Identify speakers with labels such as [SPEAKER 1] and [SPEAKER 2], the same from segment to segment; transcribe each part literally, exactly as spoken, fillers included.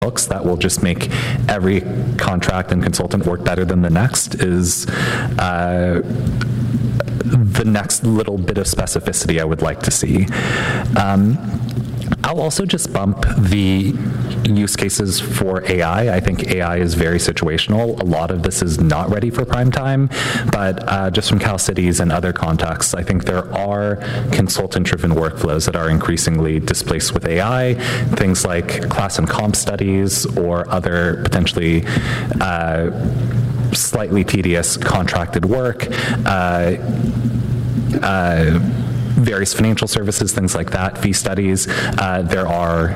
[SPEAKER 1] books that will just make every contract and consultant work better than the next is uh, the next little bit of specificity I would like to see. Um, I'll also just bump the use cases for A I. I think A I is very situational. A lot of this is not ready for prime time, but uh, just from Cal Cities and other contexts, I think there are consultant-driven workflows that are increasingly displaced with A I, things like class and comp studies or other potentially uh, slightly tedious contracted work, uh, uh, various financial services, things like that, fee studies. Uh, there are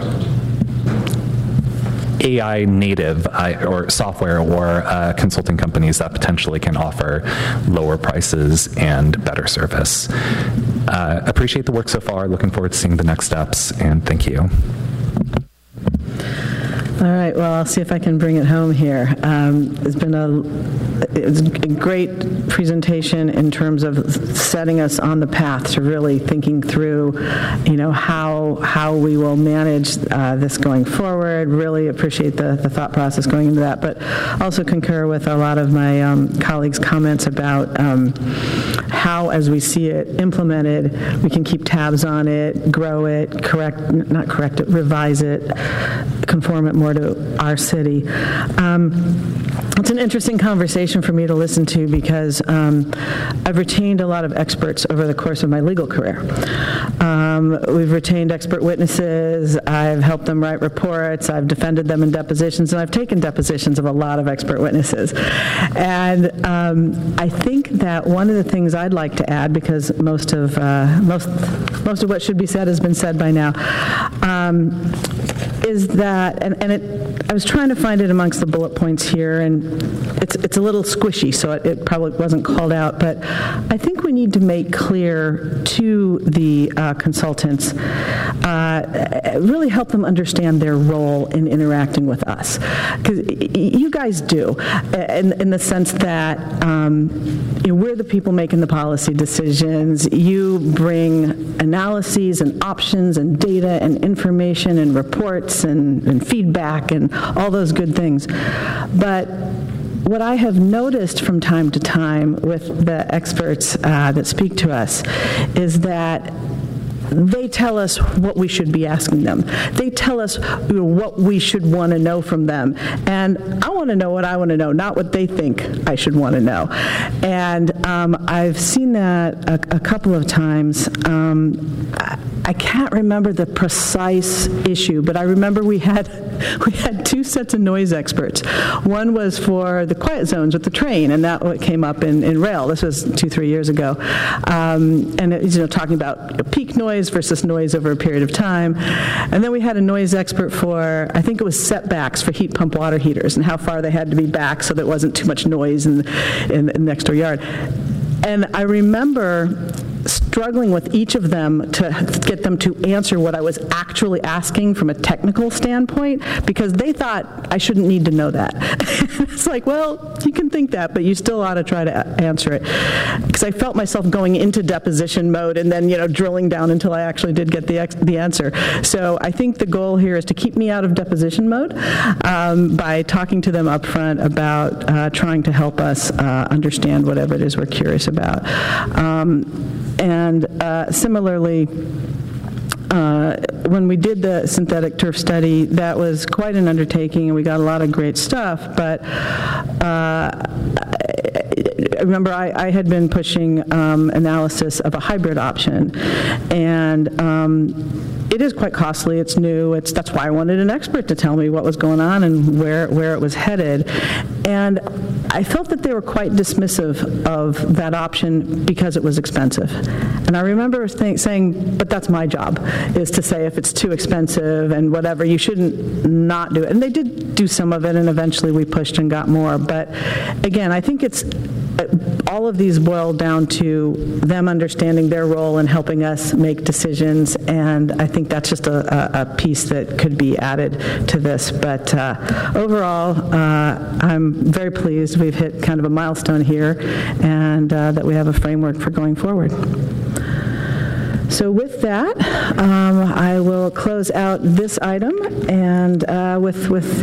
[SPEAKER 1] A I native uh, or software or uh, consulting companies that potentially can offer lower prices and better service. Uh, appreciate the work so far. Looking forward to seeing the next steps, and thank you.
[SPEAKER 2] All right, well, I'll see if I can bring it home here. Um, it's been a, it's a great presentation in terms of setting us on the path to really thinking through, you know, how how we will manage uh, this going forward. Really appreciate the, the thought process going into that, but also concur with a lot of my um, colleagues' comments about um, how, as we see it implemented, we can keep tabs on it, grow it, correct, not correct it, revise it, conform it more to our city. Um, it's an interesting conversation for me to listen to because um, I've retained a lot of experts over the course of my legal career. Um, we've retained expert witnesses, I've helped them write reports, I've defended them in depositions, and I've taken depositions of a lot of expert witnesses. And um, I think that one of the things I'd like to add, because most of, uh, most, most of what should be said has been said by now, um, is that, and, and it, I was trying to find it amongst the bullet points here, and it's it's a little squishy, so it, it probably wasn't called out, but I think we need to make clear to the uh, consultants, uh, really help them understand their role in interacting with us. Because you guys do, in, in the sense that um, you know, we're the people making the policy decisions. You bring analyses and options and data and information and reports and, and feedback and all those good things. But what I have noticed from time to time with the experts uh, that speak to us is that they tell us what we should be asking them. They tell us, you know, what we should want to know from them. And I want to know what I want to know, not what they think I should want to know. And um, I've seen that a, a couple of times. Um, I, I can't remember the precise issue, but I remember we had we had two sets of noise experts. One was for the quiet zones with the train, and that what came up in, in rail. This was two, three years ago. Um, and it, you know, talking about peak noise versus noise over a period of time. And then we had a noise expert for, I think it was setbacks for heat pump water heaters and how far they had to be back so there wasn't too much noise in, in, in the next door yard. And I remember struggling with each of them to get them to answer what I was actually asking from a technical standpoint, because they thought I shouldn't need to know that. It's like, well, you can think that, but you still ought to try to answer it. Because I felt myself going into deposition mode and then, you know, drilling down until I actually did get the, ex the answer. So I think the goal here is to keep me out of deposition mode um, by talking to them up front about uh, trying to help us uh, understand whatever it is we're curious about. Um, And uh, similarly, uh, when we did the synthetic turf study, that was quite an undertaking, and we got a lot of great stuff. But uh, I remember I, I had been pushing um, analysis of a hybrid option, and um, it is quite costly. It's new. It's that's why I wanted an expert to tell me what was going on and where where it was headed. And I felt that they were quite dismissive of that option because it was expensive. And I remember th saying, but that's my job, is to say if it's too expensive and whatever, you shouldn't not do it. And they did do some of it, and eventually we pushed and got more. But again, I think it's all of these boil down to them understanding their role in helping us make decisions, and I think that's just a, a, a piece that could be added to this. But uh, overall, uh, I'm very pleased we've hit kind of a milestone here, and uh, that we have a framework for going forward. So with that, um, I will close out this item, and uh, with with